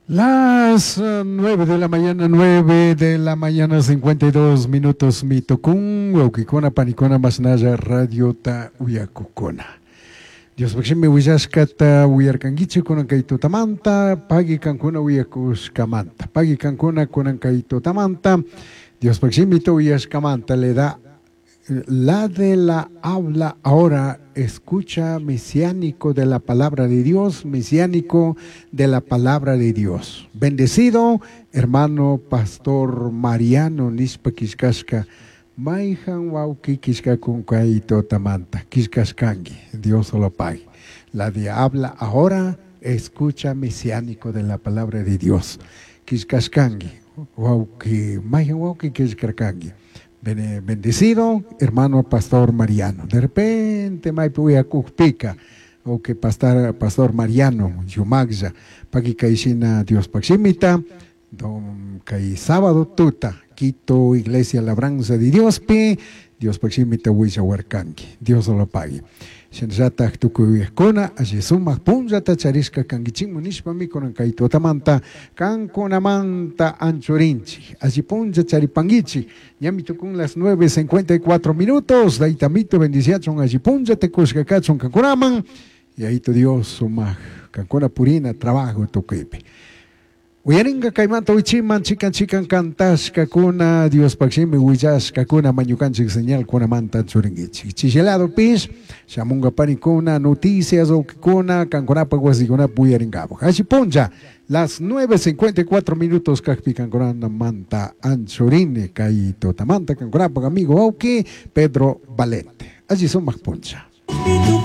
Las 9 de la mañana, 9 de la mañana, 52 minutos, mitokun, Waukikona, Panicona, Masnaya, Radio Ta Uyakukona. Dios me Uyashkata, Uyarkangichi, Konankaito Tamanta, Pagi Cancuna, Uyakushkamanta, Pagi Cancuna, Konankaito Tamanta, Dios Mito Uyashkamanta le da la de la habla ahora, escucha mesiánico de la palabra de Dios, mesiánico de la palabra de Dios. Bendecido hermano pastor Mariano Nispa Kishkashka, Maihan Wauki Kishka Kunkaito Tamanta, Kishkashkangi, Dios lo pague. La de habla ahora, escucha mesiánico de la palabra de Dios. Kishkashkangi, Wauki, Maihan Wauki Kishkashkangi. Bendecido hermano pastor Mariano. De repente Maipuya Kukpika o que pastor Mariano Yumagja Paki Kaishina Dios Paximita Don Kai sábado tuta Quito Iglesia Labranza de Dios Pi Dios Paximita Huiza Huarkangi Dios lo pague. Shenjata tukuyekona ajesuma punjata charisca kangichin munishpa mi con kaito tamanta kan konamanta anchorinchi ajipunja charipangichi yamitukun las 9:54 minutos daitamito bendición ajipunja te kuskakachon kankonaman y ahí tu Dios suma kankona purina trabajo tokepe. Uyaringa kaimanta uchiman chikan kantas kakuna Dios paximi uyas kakuna manyukanchik señal kuna manta churingichi. Chichelado pis, shamunga panikuna noticias o kikuna kankunapa guasiguna puyaringabo. Hachiponja, las 9:54 minutos kakpi kankunana manta anchurine kaito tamanta kankunapa amigo auki Pedro Valente. Allí son más poncha.